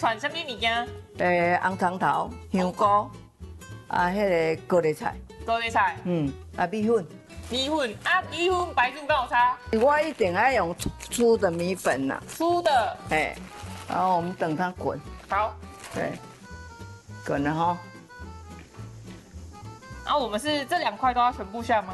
传什么物件？ 红葱头、香菇，迄个高丽菜， 高丽菜、 米粉。 米粉啊，米粉白醋跟有差？ 我一定要用粗的米粉呐， 粗的。 然后我们等它滚， 好。 对，滚了哈。 然后我们是这2块都要全部下吗？